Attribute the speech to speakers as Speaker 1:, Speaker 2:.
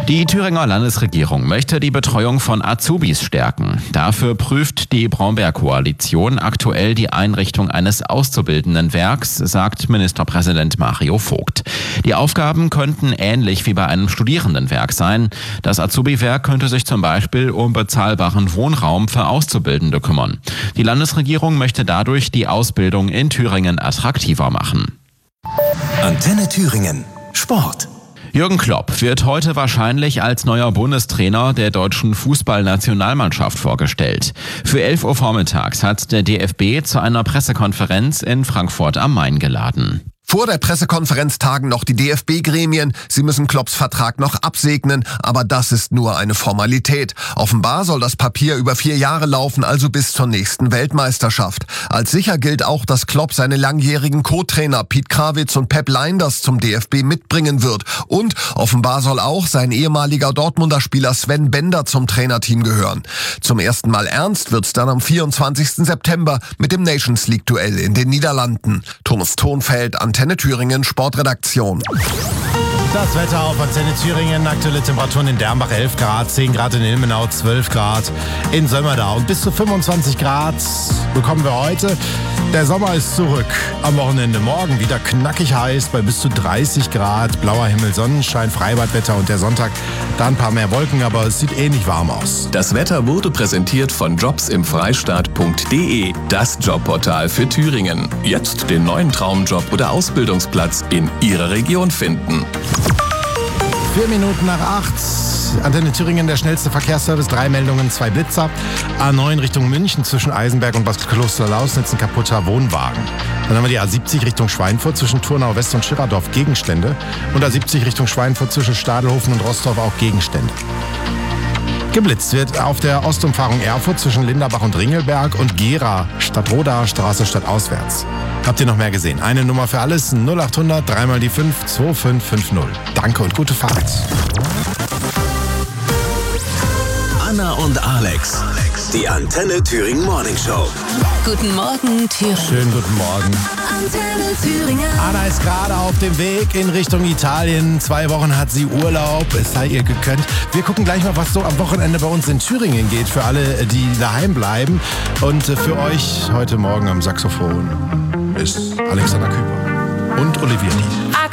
Speaker 1: Die Thüringer Landesregierung möchte die Betreuung von Azubis stärken. Dafür prüft die Brombeer-Koalition aktuell die Einrichtung eines Auszubildendenwerks, sagt Ministerpräsident Mario Vogt. Die Aufgaben könnten ähnlich wie bei einem Studierendenwerk sein. Das Azubi-Werk könnte sich zum Beispiel um bezahlbaren Wohnraum für Auszubildende kümmern. Die Landesregierung möchte dadurch die Ausbildung in Thüringen attraktiver machen.
Speaker 2: Antenne Thüringen. Sport.
Speaker 1: Jürgen Klopp wird heute wahrscheinlich als neuer Bundestrainer der deutschen Fußballnationalmannschaft vorgestellt. Für 11 Uhr vormittags hat der DFB zu einer Pressekonferenz in Frankfurt am Main geladen.
Speaker 3: Vor der Pressekonferenz tagen noch die DFB-Gremien. Sie müssen Klopps Vertrag noch absegnen, aber das ist nur eine Formalität. Offenbar soll das Papier über 4 Jahre laufen, also bis zur nächsten Weltmeisterschaft. Als sicher gilt auch, dass Klopp seine langjährigen Co-Trainer Piet Krawitz und Pep Lijnders zum DFB mitbringen wird. Und offenbar soll auch sein ehemaliger Dortmunder Spieler Sven Bender zum Trainerteam gehören. Zum ersten Mal ernst wird's dann am 24. September mit dem Nations League-Duell in den Niederlanden. Thomas Thonfeld, Antenne Thüringen, Sportredaktion.
Speaker 4: Das Wetter auf Antenne Thüringen, aktuelle Temperaturen in Dernbach 11 Grad, 10 Grad in Ilmenau, 12 Grad in Sömmerda und bis zu 25 Grad bekommen wir heute. Der Sommer ist zurück. Am Wochenende morgen wieder knackig heiß bei bis zu 30 Grad, blauer Himmel, Sonnenschein, Freibadwetter und der Sonntag da ein paar mehr Wolken, aber es sieht ähnlich warm aus.
Speaker 2: Das Wetter wurde präsentiert von jobsimfreistaat.de, das Jobportal für Thüringen. Jetzt den neuen Traumjob oder Ausbildungsplatz in Ihrer Region finden.
Speaker 4: 4 Minuten nach 8. Antenne Thüringen, der schnellste Verkehrsservice. 3 Meldungen, 2 Blitzer. A9 Richtung München zwischen Eisenberg und Bad Kloster-Lausnitz ein kaputter Wohnwagen. Dann haben wir die A70 Richtung Schweinfurt zwischen Turnau West und Schirardorf Gegenstände. Und A70 Richtung Schweinfurt zwischen Stadelhofen und Rostorf auch Gegenstände. Geblitzt wird auf der Ostumfahrung Erfurt zwischen Linderbach und Ringelberg und Gera, Stadtroda, Straße stadtauswärts. Habt ihr noch mehr gesehen? Eine Nummer für alles, 0800 3 mal die 5 2550. Danke und gute Fahrt.
Speaker 2: Anna und Alex, die Antenne Thüringen Morning Show.
Speaker 5: Guten Morgen, Thüringen.
Speaker 4: Schönen guten Morgen.
Speaker 5: Antenne Thüringen.
Speaker 4: Anna ist gerade auf dem Weg in Richtung Italien. 2 Wochen hat sie Urlaub, es sei ihr gegönnt. Wir gucken gleich mal, was so am Wochenende bei uns in Thüringen geht, für alle, die daheim bleiben. Und für euch heute Morgen am Saxophon ist Alexander Küper und Olivia Lied.